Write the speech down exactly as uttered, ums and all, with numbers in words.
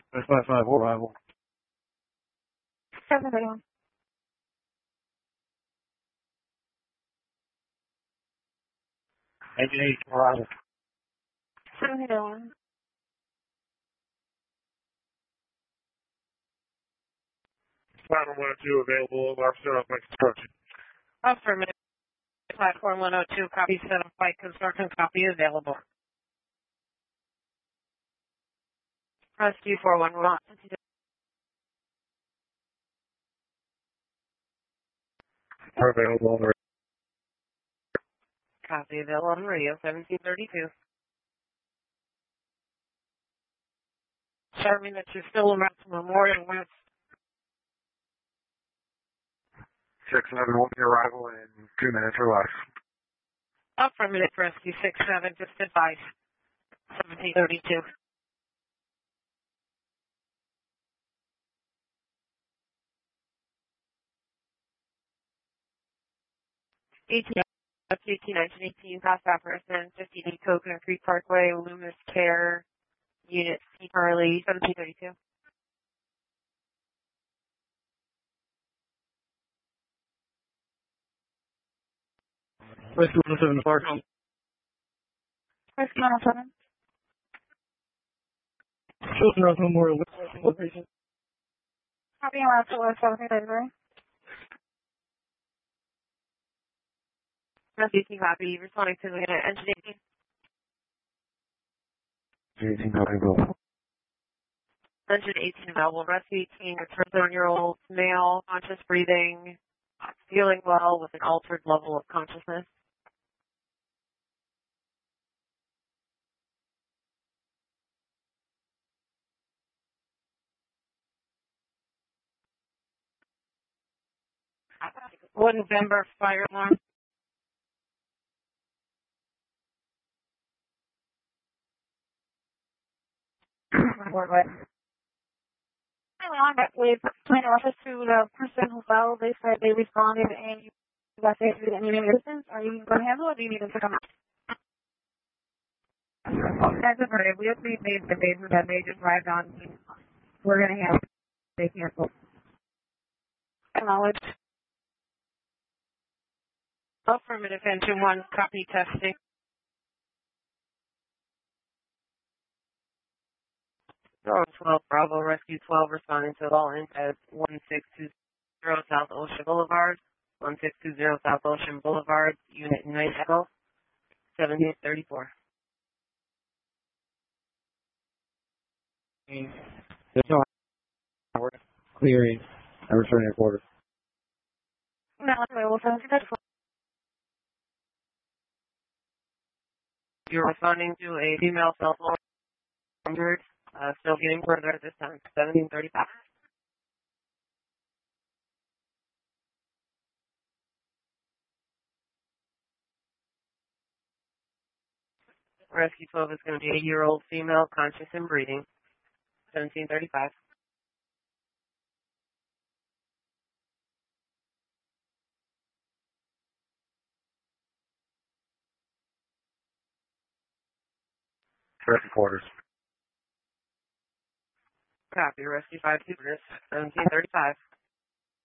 That's five five four arrival. seven thirty-one. Engine eight arrival. seven thirty-one. Final one oh two available. Alarm set up by construction. Affirmative. Platform one oh two, copy set up by construction, copy available. Rescue four one one. Available on the Copy available on radio, seventeen thirty-two. Showing that you're still around Memorial West. six seven one arrival in two minutes or less. Affirmative, rescue six seven, just advice, seventeen thirty-two. eighteen, eighteen, nineteen eighteen, South African, fifty-eight Coconut Creek Parkway, Loomis Care, Unit C, Charlie, seventeen thirty-two. Rescue one oh seven, Farcom. Rescue one oh seven. Chilton Road Memorial West location. Copy and last order, seventeen thirty-three. Rescue team copy, responding to the engine eighteen. eighteen available. Engine eighteen available, rescue eighteen, a thirty-year-old male, conscious breathing, feeling well with an altered level of consciousness. One November fire alarm. Report what? We've explained our office to the person who fell. They said they responded and you got there to any assistance. Are you going to handle it or do you need them to come out? That's affirmative. We have three made the favor that they just arrived on. We're going to have they cancel. Acknowledge. Affirmative, engine one, copy testing. twelve Bravo, rescue twelve, responding to all in at one six two zero South Ocean Boulevard, one six two zero South Ocean Boulevard, unit nine Echo, seventeen thirty-four. There's no hour. Clearing. I'm returning to quarters. No, it's available. seventeen thirty-four. You're responding to a female cell phone number, uh, still getting further at this time, seventeen thirty-five. Rescue twelve is going to be a year-old female, conscious and breathing, seventeen thirty-five. Rescue quarters. Copy, rescue five two, seventeen thirty-five.